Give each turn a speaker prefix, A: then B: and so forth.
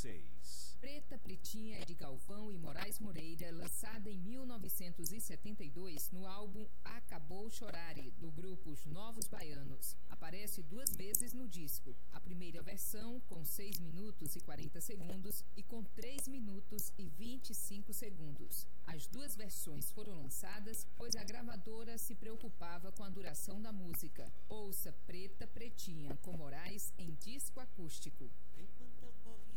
A: 96.
B: Preta Pretinha é de Galvão e Moraes Moreira, lançada em 1972 no álbum Acabou Chorare, do grupo Os Novos Baianos. Aparece 2 vezes no disco. A primeira versão com 6 minutos e 40 segundos e com 3 minutos e 25 segundos. As 2 versões foram lançadas pois a gravadora se preocupava com a duração da música. Ouça Preta Pretinha com Moraes em disco acústico.
C: Enquanto eu morri